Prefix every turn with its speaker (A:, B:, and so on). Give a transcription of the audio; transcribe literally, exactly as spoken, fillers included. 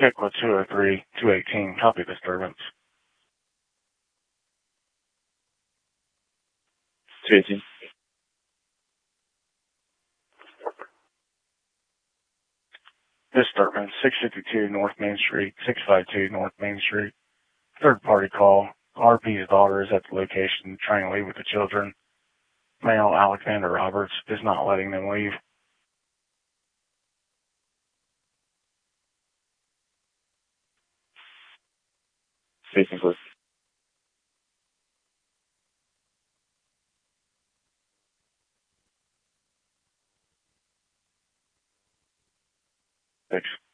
A: Pickla two oh three, two eighteen, copy disturbance.
B: two eighteen.
A: Disturbance, six fifty-two North Main Street, six fifty-two North Main Street. Third party call. R P's daughter is at the location trying to leave with the children. Male Alexander Roberts is not letting them leave.
B: Facing close.
A: Thanks.